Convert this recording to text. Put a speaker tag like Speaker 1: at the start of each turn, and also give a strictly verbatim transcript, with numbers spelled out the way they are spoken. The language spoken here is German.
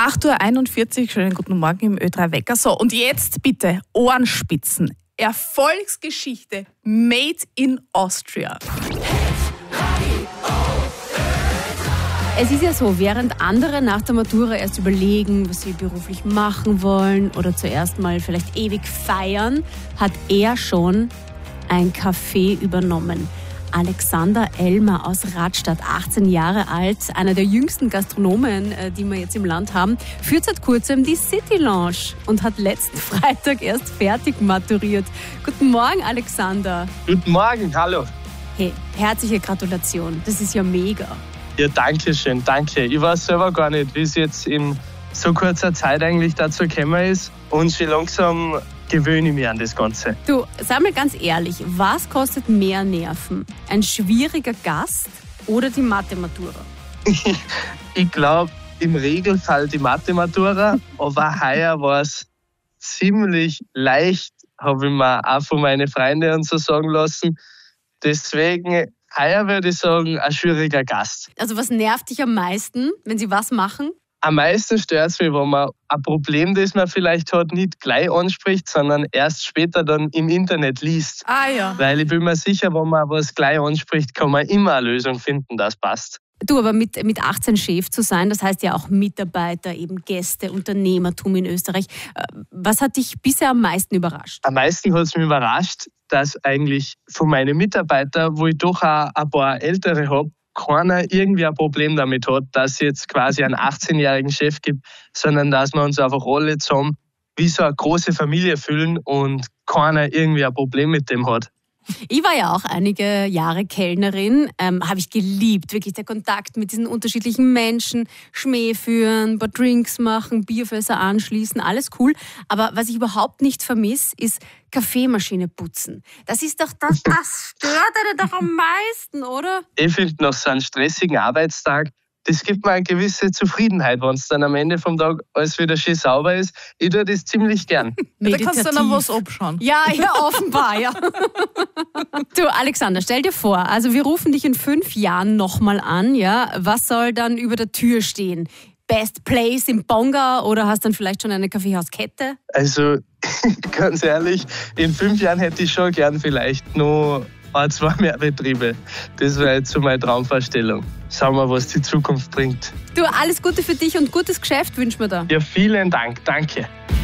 Speaker 1: acht Uhr einundvierzig, schönen guten Morgen im Ö drei Wecker. So, und jetzt bitte Ohrenspitzen. Erfolgsgeschichte made in Austria.
Speaker 2: Es ist ja so, während andere nach der Matura erst überlegen, was sie beruflich machen wollen oder zuerst mal vielleicht ewig feiern, hat er schon ein Café übernommen. Alexander Elmer aus Radstadt, achtzehn Jahre alt, einer der jüngsten Gastronomen, die wir jetzt im Land haben, führt seit kurzem die City Lounge und hat letzten Freitag erst fertig maturiert. Guten Morgen, Alexander.
Speaker 3: Guten Morgen, hallo.
Speaker 2: Hey, herzliche Gratulation, das ist ja mega.
Speaker 3: Ja, danke schön, danke. Ich weiß selber gar nicht, wie es jetzt in so kurzer Zeit eigentlich dazu gekommen ist und schon langsam gewöhne ich mich an das Ganze.
Speaker 2: Du, sag mal ganz ehrlich, was kostet mehr Nerven? Ein schwieriger Gast oder die Mathe-Matura?
Speaker 3: Ich glaube, im Regelfall die Mathe-Matura, aber heuer war es ziemlich leicht, habe ich mir auch von meinen Freunden und so sagen lassen. Deswegen, heuer würde ich sagen, ein schwieriger Gast.
Speaker 2: Also was nervt dich am meisten, wenn sie was machen?
Speaker 3: Am meisten stört es mich, wenn man ein Problem, das man vielleicht hat, nicht gleich anspricht, sondern erst später dann im Internet liest.
Speaker 1: Ah ja.
Speaker 3: Weil ich bin mir sicher, wenn man was gleich anspricht, kann man immer eine Lösung finden, das passt.
Speaker 2: Du, aber mit, mit achtzehn Chef zu sein, das heißt ja auch Mitarbeiter, eben Gäste, Unternehmertum in Österreich. Was hat dich bisher am meisten überrascht?
Speaker 3: Am meisten hat es mich überrascht, dass eigentlich von meinen Mitarbeitern, wo ich doch auch ein paar Ältere habe, keiner irgendwie ein Problem damit hat, dass es jetzt quasi einen achtzehnjährigen Chef gibt, sondern dass wir uns einfach alle zusammen wie so eine große Familie fühlen und keiner irgendwie ein Problem mit dem hat.
Speaker 2: Ich war ja auch einige Jahre Kellnerin, ähm, habe ich geliebt, wirklich der Kontakt mit diesen unterschiedlichen Menschen, Schmäh führen, ein paar Drinks machen, Bierfässer anschließen, alles cool. Aber was ich überhaupt nicht vermisse, ist Kaffeemaschine putzen. Das ist doch das, das stört einen doch am meisten, oder?
Speaker 3: Ich finde, nach so einem stressigen Arbeitstag, das gibt mir eine gewisse Zufriedenheit, wenn es dann am Ende vom Tag alles wieder schön sauber ist. Ich tue das ziemlich gern.
Speaker 1: Da kannst du dann was abschauen.
Speaker 2: Ja, ja, offenbar, ja. Du, Alexander, stell dir vor, also wir rufen dich in fünf Jahren nochmal an, ja. Was soll dann über der Tür stehen? Best Place im Bonga oder hast dann vielleicht schon eine Kaffeehauskette?
Speaker 3: Also, ganz ehrlich, in fünf Jahren hätte ich schon gern vielleicht noch ein, zwei mehr Betriebe. Das wäre jetzt so meine Traumvorstellung. Schauen wir, was die Zukunft bringt.
Speaker 2: Du, alles Gute für dich und gutes Geschäft wünschen wir da.
Speaker 3: Ja, vielen Dank. Danke.